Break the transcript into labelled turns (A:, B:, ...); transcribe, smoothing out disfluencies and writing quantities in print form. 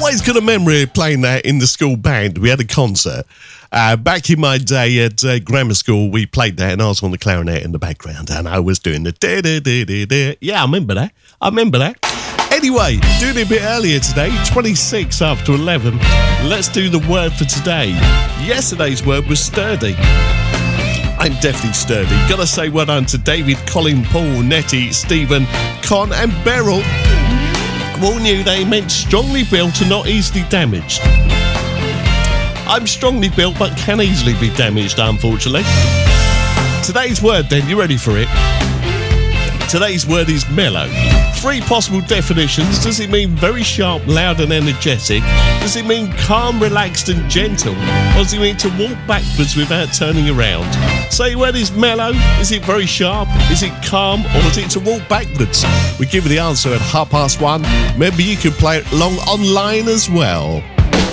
A: always got a memory of playing that in the school band. We had a concert. Back in my day at grammar school, we played that, and I was on the clarinet in the background, and I was doing the da-da-da-da-da. Yeah, I remember that. Anyway, doing it a bit earlier today, 26 after 11. Let's do the word for today. Yesterday's word was sturdy. I'm definitely sturdy. Gotta say well done to David, Colin, Paul, Nettie, Stephen, Con and Beryl. All knew they meant strongly built and not easily damaged. I'm strongly built but can easily be damaged, unfortunately. Today's word then, you ready for it? Today's word is mellow. 3 possible definitions. Does it mean very sharp, loud and energetic? Does it mean calm, relaxed and gentle? Or does it mean to walk backwards without turning around? So your word is mellow. Is it very sharp? Is it calm? Or is it to walk backwards? We give you the answer at 1:30. Remember, you can play it along online as well.